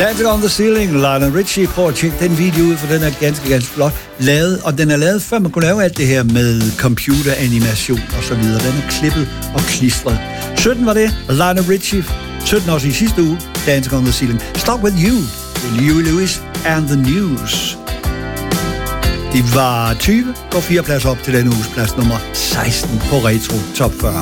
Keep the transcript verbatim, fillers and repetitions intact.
Dancing on the Ceiling, Lionel Richie. Prøv at tjekke den video ud, for den er ganske, ganske flot lavet. Og den er lavet, før man kunne lave alt det her med computeranimation og så videre. Den er klippet og klistret. sytten var det, Lionel Richie. sytten også i sidste uge, Dancing on the Ceiling. Stop With You, Huey Lewis and the News. Det var tyve, går fire pladser op til denne uges plads nummer seksten på Retro Top fyrre.